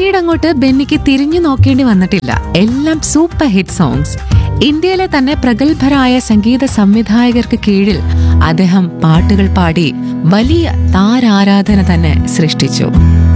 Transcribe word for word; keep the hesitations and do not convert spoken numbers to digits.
പിന്നീട് അങ്ങോട്ട് ബെന്നിക്ക് തിരിഞ്ഞു നോക്കേണ്ടി വന്നിട്ടില്ല. എല്ലാം സൂപ്പർ ഹിറ്റ് സോങ്സ്. ഇന്ത്യയിലെ തന്നെ പ്രഗത്ഭരായ സംഗീത സംവിധായകർക്ക് കീഴിൽ അദ്ദേഹം പാട്ടുകൾ പാടി വലിയ താരാരാധന തന്നെ സൃഷ്ടിച്ചു.